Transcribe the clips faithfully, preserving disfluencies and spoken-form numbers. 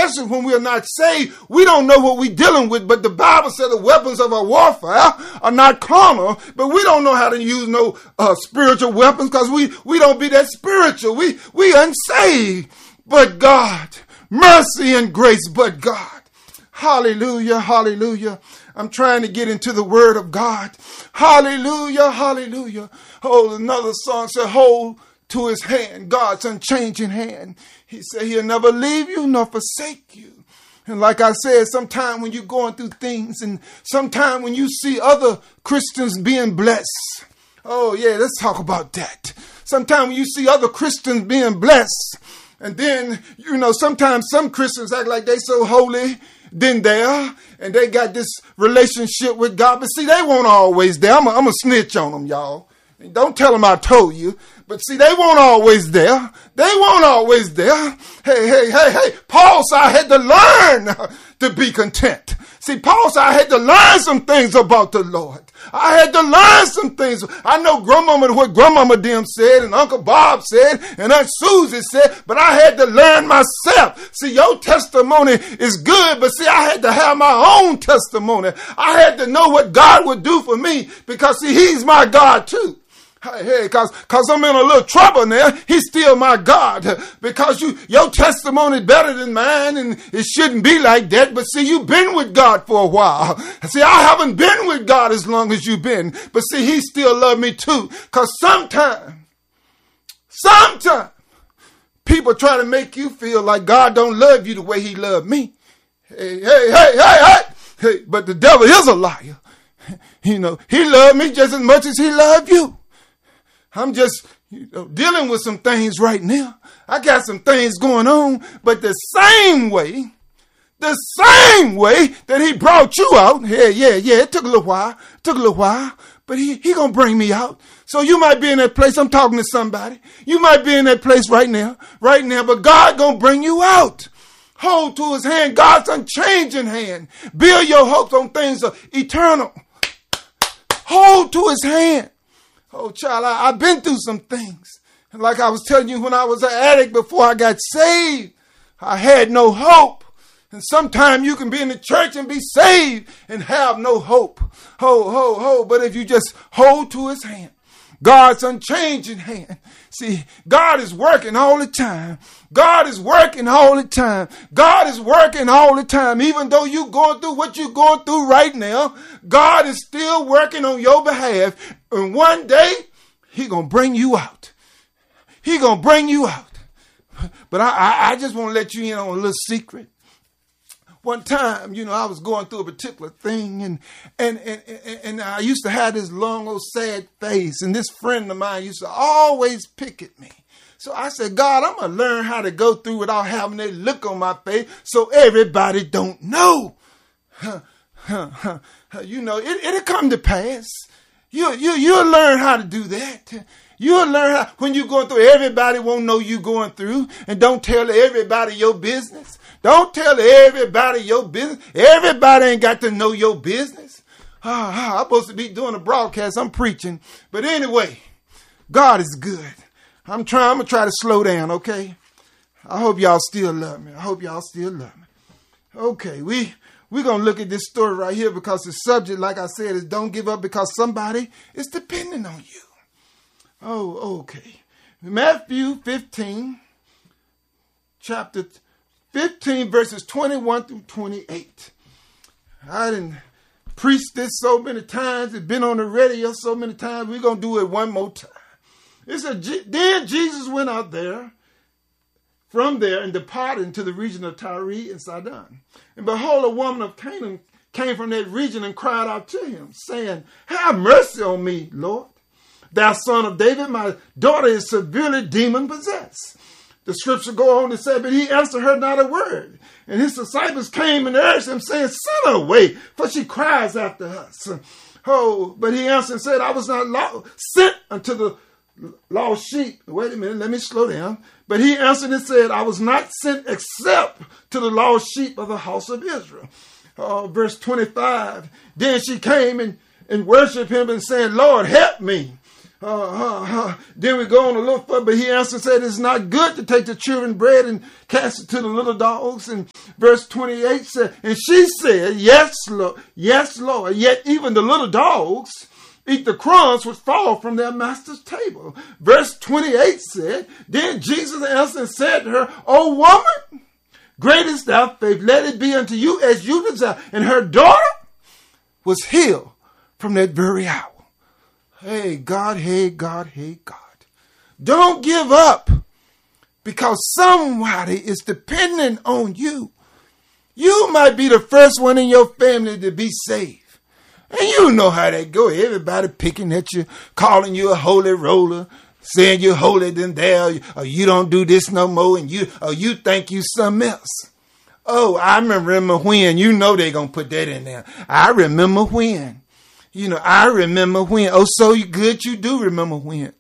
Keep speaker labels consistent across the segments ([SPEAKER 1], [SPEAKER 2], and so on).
[SPEAKER 1] especially when we are not saved, we don't know what we're dealing with. But the Bible said the weapons of our warfare are not carnal, but we don't know how to use no uh, spiritual weapons because we, we don't be that spiritual. We, we unsaved, but God, mercy and grace, but God. Hallelujah, hallelujah. I'm trying to get into the word of God. Hallelujah, hallelujah. Oh, another song said, hold to his hand, God's unchanging hand. He said he'll never leave you nor forsake you. And like I said, sometime when you're going through things and sometime when you see other Christians being blessed. Oh yeah, let's talk about that. Sometime when you see other Christians being blessed, and then, you know, sometimes some Christians act like they so holy than they are, and they got this relationship with God. But see, they won't always there. I'm going to snitch on them, y'all. Don't tell them I told you. But see, they won't always there. They won't always there. Hey, hey, hey, hey. Paul said I had to learn to be content. See, Paul said I had to learn some things about the Lord. I had to learn some things. I know grandmama, what grandmama them said and Uncle Bob said and Aunt Susie said, but I had to learn myself. See, your testimony is good, but see, I had to have my own testimony. I had to know what God would do for me because see, he's my God too. Hey, hey, cause, cause I'm in a little trouble now. He's still my God because you, your testimony is better than mine and it shouldn't be like that. But see, you've been with God for a while. See, I haven't been with God as long as you've been, but see, he still loves me too. Cause sometimes, sometimes people try to make you feel like God don't love you the way he loved me. Hey, hey, hey, hey, hey, hey, but the devil is a liar. You know, he loved me just as much as he loved you. I'm just you know, dealing with some things right now. I got some things going on, but the same way, the same way that he brought you out. Yeah, yeah, yeah. It took a little while. It took a little while, but he, he gonna bring me out. So you might be in that place. I'm talking to somebody. You might be in that place right now, right now, but God gonna bring you out. Hold to his hand, God's unchanging hand. Build your hopes on things eternal. Hold to his hand. Oh, child, I, I've been through some things. And like I was telling you, when I was an addict before I got saved, I had no hope. And sometimes you can be in the church and be saved and have no hope. Ho, ho, ho. But if you just hold to his hand, God's unchanging hand. See, God is working all the time. God is working all the time. God is working all the time. Even though you're going through what you're going through right now, God is still working on your behalf. And one day, he going to bring you out. He going to bring you out. But I, I, I just want to let you in on a little secret. One time, you know, I was going through a particular thing and, and, and, and, and I used to have this long old sad face. And this friend of mine used to always pick at me. So I said, God, I'm going to learn how to go through without having that look on my face so everybody don't know. Huh, huh, huh. You know, it, it'll come to pass. You, you, you'll learn how to do that. You'll learn how, when you're going through, everybody won't know you going through. And don't tell everybody your business. Don't tell everybody your business. Everybody ain't got to know your business. Oh, I'm supposed to be doing a broadcast. I'm preaching. But anyway, God is good. I'm trying, I'm going to try to slow down, okay? I hope y'all still love me. I hope y'all still love me. Okay, we, we're going to look at this story right here because the subject, like I said, is don't give up because somebody is depending on you. Oh, okay. Matthew fifteen, chapter fifteen, verses twenty-one through twenty-eight. I didn't preach this so many times. It's been on the radio so many times. We're going to do it one more time. It said, then Jesus went out there from there and departed into the region of Tyre and Sidon. And behold, a woman of Canaan came from that region and cried out to him, saying, have mercy on me, Lord. Thou son of David, my daughter is severely demon-possessed. The scripture go on to say, but he answered her not a word. And his disciples came and urged him, saying, send her away, for she cries after us. Oh, but he answered and said, I was not law- sent unto the lost sheep. Wait a minute, let me slow down. But he answered and said, I was not sent except to the lost sheep of the house of Israel. Uh, verse twenty-five, then she came and, and worshiped him and said, Lord, help me. Uh, uh, uh. Then we go on a little further, but he answered and said, it's not good to take the children's bread and cast it to the little dogs. And verse twenty-eight said, and she said, yes, Lord, yes, Lord. Yet even the little dogs eat the crumbs which fall from their master's table. Verse twenty-eight said, then Jesus answered and said to her, O woman, great is thy faith, let it be unto you as you desire. And her daughter was healed from that very hour. Hey, God, hey, God, hey, God. Don't give up because somebody is dependent on you. You might be the first one in your family to be saved. And you know how that go. Everybody picking at you, calling you a holy roller, saying you're holier than thou, or you don't do this no more, and you or you think you something else. Oh, I remember when. You know they're going to put that in there. I remember when. You know, I remember when. Oh, so good you do remember when.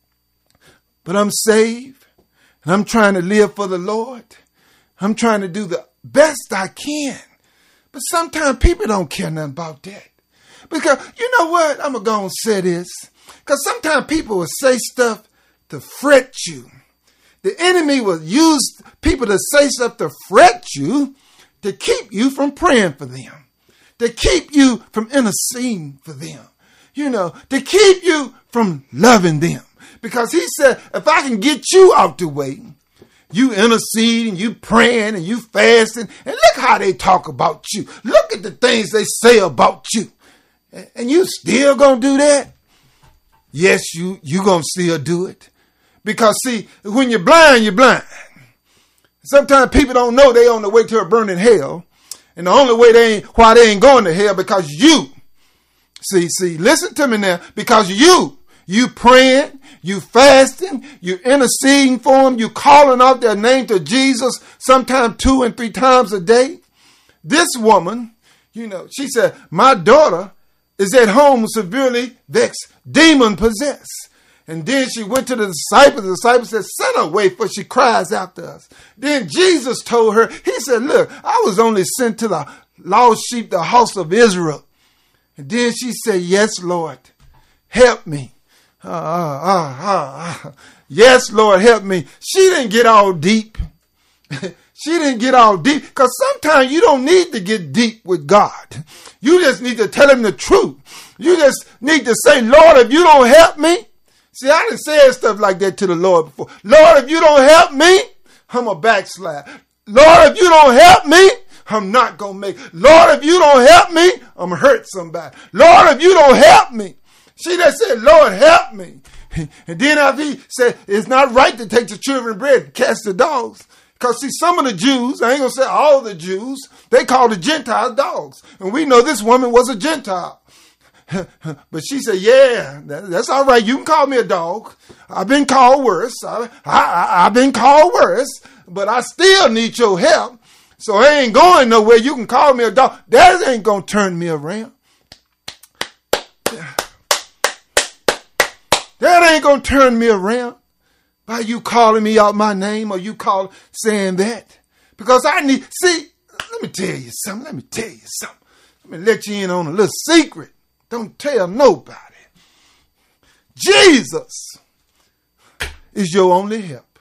[SPEAKER 1] But I'm saved, and I'm trying to live for the Lord. I'm trying to do the best I can. But sometimes people don't care nothing about that. Because, you know what? I'm going to go and say this. Because sometimes people will say stuff to fret you. The enemy will use people to say stuff to fret you, to keep you from praying for them, to keep you from interceding for them, you know, to keep you from loving them. Because he said, if I can get you out the way, you interceding, you praying, and you fasting, and look how they talk about you. Look at the things they say about you. And you still gonna do that? Yes, you you gonna still do it. Because see, when you're blind, you're blind. Sometimes people don't know they on the way to a burning hell. And the only way they ain't, why they ain't going to hell, because you, see, see, listen to me now, because you, you praying, you fasting, you interceding for them, you calling out their name to Jesus sometimes two and three times a day. This woman, you know, she said, my daughter is at home severely vexed, demon possessed. And then she went to the disciples. The disciples said, send her away, for she cries after us. Then Jesus told her, he said, look, I was only sent to the lost sheep, the house of Israel. And then she said, yes, Lord, help me. Uh, uh, uh, uh, uh. Yes, Lord, help me. She didn't get all deep. She didn't get all deep, because sometimes you don't need to get deep with God. You just need to tell him the truth. You just need to say, Lord, if you don't help me. See, I done said stuff like that to the Lord before. Lord, if you don't help me, I'm a backslide. Lord, if you don't help me, I'm not going to make it. Lord, if you don't help me, I'm going to hurt somebody. Lord, if you don't help me. She just said, Lord, help me. And then after he said, it's not right to take the children's bread and cast the dogs. Because see, some of the Jews, I ain't going to say all the Jews, they call the Gentiles dogs. And we know this woman was a Gentile. But she said, yeah, that, that's all right. You can call me a dog. I've been called worse. I, I, I've been called worse, but I still need your help. So I ain't going nowhere. You can call me a dog. That ain't going to turn me around. That ain't going to turn me around by you calling me out my name, or you call saying that. Because I need, see, let me tell you something. Let me tell you something. Let me let you in on a little secret. Don't tell nobody. Jesus is your only help.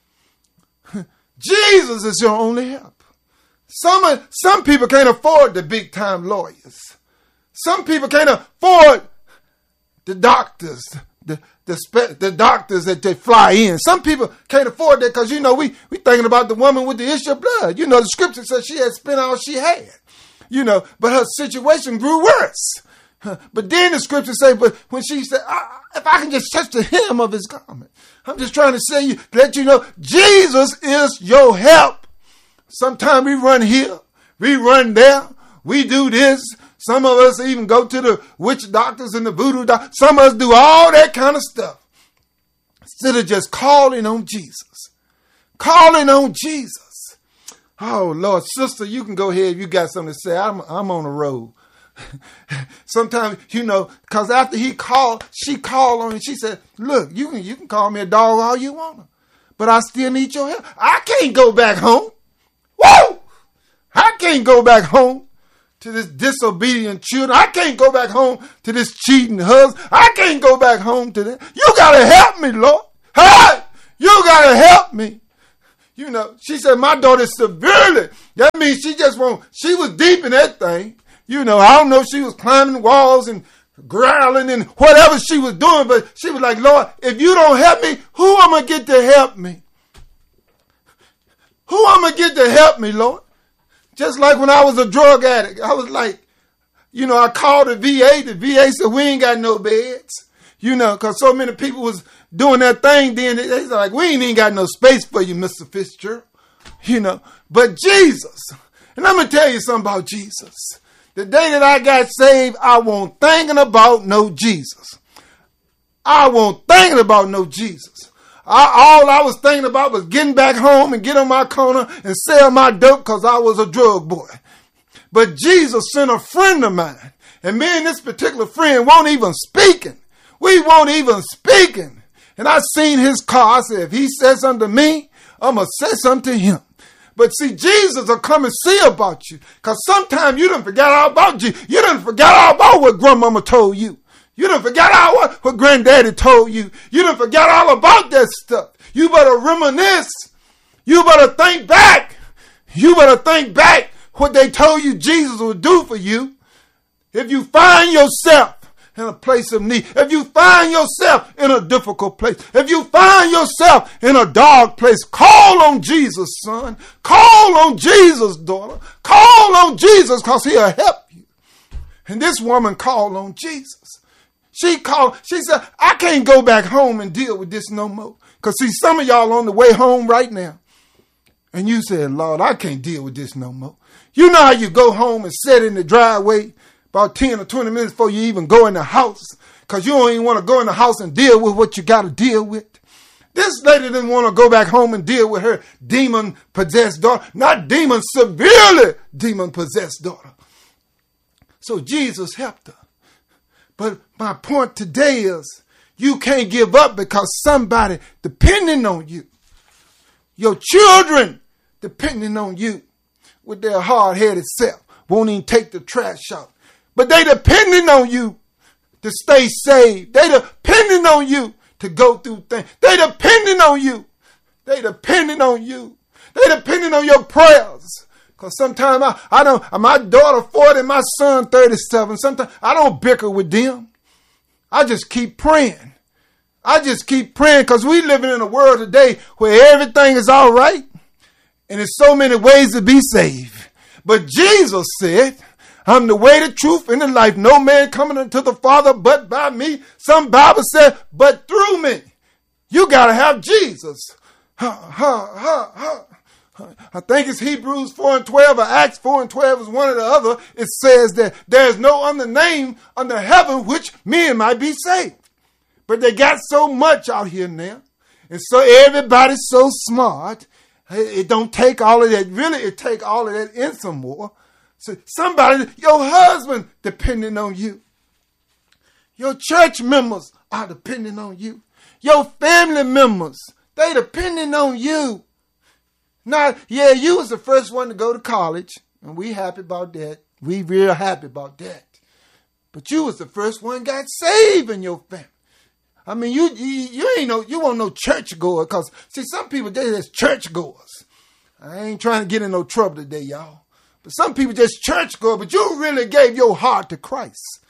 [SPEAKER 1] Jesus is your only help. Some, some people can't afford the big time lawyers. Some people can't afford the doctors, the, the, spe- the doctors that they fly in. Some people can't afford that because, you know, we, we thinking about the woman with the issue of blood. You know, the scripture says she had spent all she had, you know, but her situation grew worse. But then the scripture say, but when she said, I, if I can just touch the hem of his garment, I'm just trying to say, you, let you know, Jesus is your help. Sometimes we run here, we run there, we do this. Some of us even go to the witch doctors and the voodoo doctors. Some of us do all that kind of stuff instead of just calling on Jesus. Calling on Jesus. Oh, Lord, sister, you can go ahead if you got something to say. I'm, I'm on the road. Sometimes, you know, because after he called, she called on him. She said, look, you can, you can call me a dog all you want, but I still need your help. I can't go back home. Whoa! I can't go back home to this disobedient children. I can't go back home to this cheating husband. I can't go back home to that. You got to help me, Lord. Hey, you got to help me. You know, she said, my daughter is severely. That means she just won't, she was deep in that thing. You know, I don't know if she was climbing walls and growling and whatever she was doing, but she was like, Lord, if you don't help me, who am I going to get to help me? Who am I going to get to help me, Lord? Just like when I was a drug addict, I was like, you know, I called the V A. The V A said, we ain't got no beds. You know, because so many people was doing that thing then. They said, like, we ain't even got no space for you, Mister Fitzgerald. You know, but Jesus, and I'm going to tell you something about Jesus. The day that I got saved, I wasn't thinking about no Jesus. I wasn't thinking about no Jesus. I, all I was thinking about was getting back home and get on my corner and sell my dope because I was a drug boy. But Jesus sent a friend of mine. And me and this particular friend won't even speaking. We won't even speaking. And I seen his car. I said, if he says something to me, I'm going to say something to him. But see, Jesus will come and see about you. Because sometimes you done forgot all about Jesus. You done forgot all about what grandmama told you. You done forgot all what, what granddaddy told you. You done forgot all about that stuff. You better reminisce. You better think back. You better think back what they told you Jesus would do for you. If you find yourself in a place of need, if you find yourself in a difficult place, if you find yourself in a dark place, call on Jesus, son. Call on Jesus, daughter. Call on Jesus because he'll help you. And this woman called on Jesus. She called, she said, I can't go back home and deal with this no more. Because see, some of y'all on the way home right now. And you said, Lord, I can't deal with this no more. You know how you go home and sit in the driveway about ten or twenty minutes before you even go in the house, because you don't even want to go in the house and deal with what you got to deal with. This lady didn't want to go back home and deal with her demon-possessed daughter, not demon, severely demon-possessed daughter. So Jesus helped her. But my point today is you can't give up because somebody depending on you, your children depending on you with their hard-headed self, won't even take the trash out. But they depending on you to stay saved. They depending on you to go through things. They depending on you. They depending on you. They depending on your prayers. Because sometimes I, I don't, my daughter forty, my son thirty-seven. Sometimes I don't bicker with them. I just keep praying. I just keep praying because we living in a world today where everything is all right. And there's so many ways to be saved. But Jesus said, I'm the way, the truth, and the life. No man coming unto the Father but by me. Some Bible said, but through me. You got to have Jesus. Ha, ha, ha, ha. I think it's Hebrews four and twelve or Acts four and twelve is one or the other. It says that there's no other name under heaven which men might be saved. But they got so much out here now. And so everybody's so smart. It don't take all of that. Really, it take all of that and some more. So somebody, your husband depending on you. Your church members are depending on you. Your family members, they depending on you. Now, yeah, you was the first one to go to college, and we happy about that. We real happy about that. But you was the first one got saved in your family. I mean, you you, you ain't no, you won't no church goer, because, see, some people, they just church goers. I ain't trying to get in no trouble today, y'all. But some people just church goer, but you really gave your heart to Christ.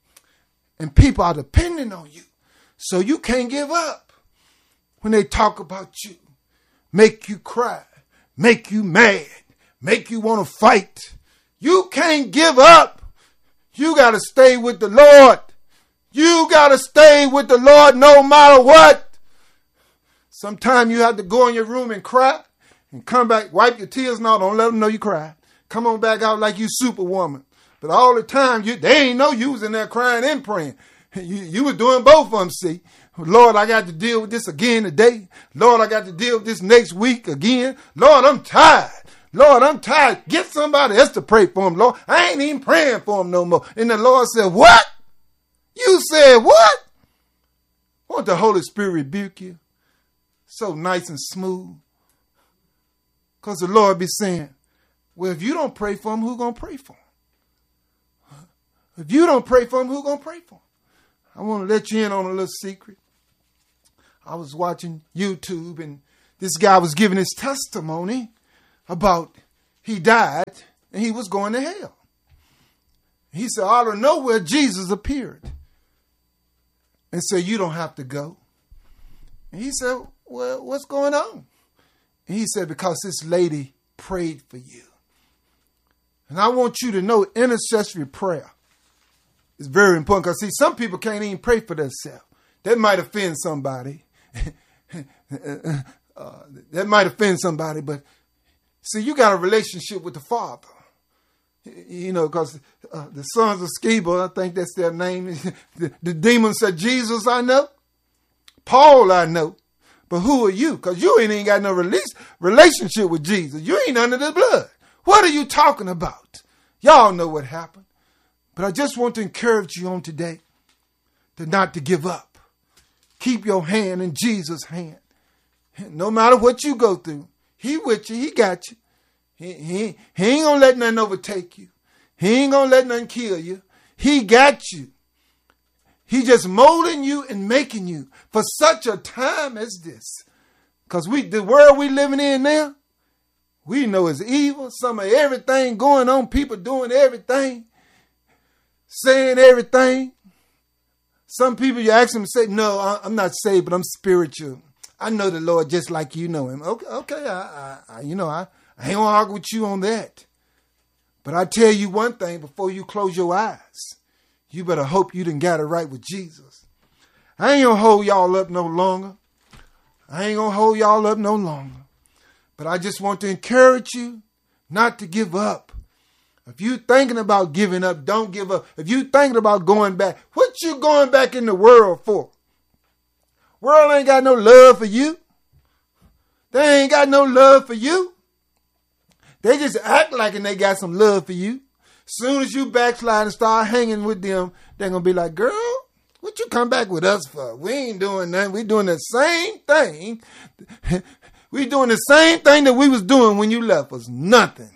[SPEAKER 1] And people are depending on you. So you can't give up when they talk about you. Make you cry. Make you mad. Make you want to fight. You can't give up. You got to stay with the Lord. You got to stay with the Lord no matter what. Sometimes you have to go in your room and cry and come back, wipe your tears. No, don't let them know you cried. Come on back out like you Superwoman. But all the time, you they ain't know you was in there crying and praying. You, you were doing both of them, see. Lord, I got to deal with this again today. Lord, I got to deal with this next week again. Lord, I'm tired. Lord, I'm tired. Get somebody else to pray for him, Lord. I ain't even praying for him no more. And the Lord said, what? You said what? Won't the Holy Spirit rebuke you? So nice and smooth. Because the Lord be saying, well, if you don't pray for him, who's going to pray for him? If you don't pray for them, who's going to pray for them? I want to let you in on a little secret. I was watching YouTube, and this guy was giving his testimony about he died and he was going to hell. He said, out of nowhere, Jesus appeared and said, you don't have to go. And he said, well, what's going on? And he said, because this lady prayed for you. And I want you to know intercessory prayer is very important, because, see, some people can't even pray for themselves. That might offend somebody. uh, that might offend somebody, but see, you got a relationship with the Father. You know, because uh, the sons of Sceva, I think that's their name. the, the demon said, Jesus, I know. Paul, I know. But who are you? Because you ain't, ain't got no release, relationship with Jesus. You ain't under the blood. What are you talking about? Y'all know what happened. But I just want to encourage you on today to not to give up. Keep your hand in Jesus' hand. No matter what you go through, he with you, he got you. He, he, he ain't gonna let nothing overtake you. He ain't gonna let nothing kill you. He got you. He just molding you and making you for such a time as this. Because we, the world we living in now, we know it's evil. Some of everything going on, people doing everything, saying everything. Some people, you ask them and say, no, I'm not saved, but I'm spiritual. I know the Lord just like you know him. Okay, okay, I, I, I you know, I, I ain't gonna argue with you on that. But I tell you one thing before you close your eyes. You better hope you done got it right with Jesus. I ain't gonna hold y'all up no longer. I ain't gonna hold y'all up no longer. But I just want to encourage you not to give up. If you thinking about giving up, don't give up. If you thinking about going back, what you going back in the world for? World ain't got no love for you. They ain't got no love for you. They just act like and they got some love for you. Soon as you backslide and start hanging with them, they're going to be like, girl, what you come back with us for? We ain't doing nothing. We doing the same thing. We doing the same thing that we was doing when you left us. Nothing.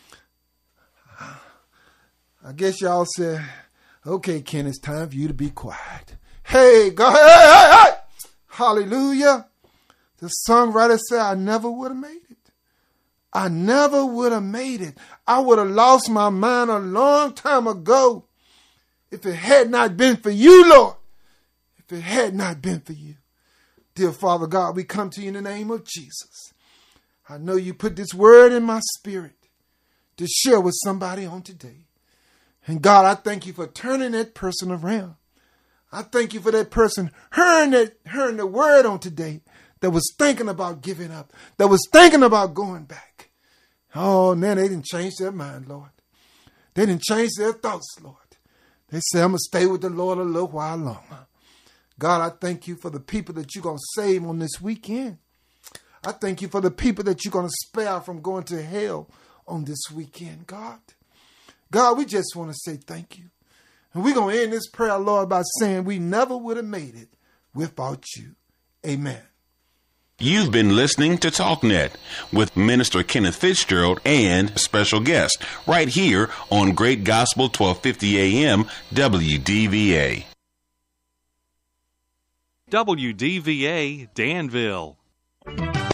[SPEAKER 1] I guess y'all said, okay, Ken, it's time for you to be quiet. Hey, go ahead. Hey, hey, hey. Hallelujah. The songwriter said, I never would have made it. I never would have made it. I would have lost my mind a long time ago if it had not been for you, Lord. If it had not been for you. Dear Father God, we come to you in the name of Jesus. I know you put this word in my spirit to share with somebody on today. And God, I thank you for turning that person around. I thank you for that person hearing, that, hearing the word on today that was thinking about giving up, that was thinking about going back. Oh, man, they didn't change their mind, Lord. They didn't change their thoughts, Lord. They said, I'm going to stay with the Lord a little while longer. God, I thank you for the people that you're going to save on this weekend. I thank you for the people that you're going to spare from going to hell on this weekend, God. God, we just want to say thank you. And we're going to end this prayer, Lord, by saying we never would have made it without you. Amen.
[SPEAKER 2] You've been listening to TalkNet with Minister Kenneth Fitzgerald and special guest right here on Great Gospel twelve fifty A M W D V A.
[SPEAKER 3] W D V A Danville.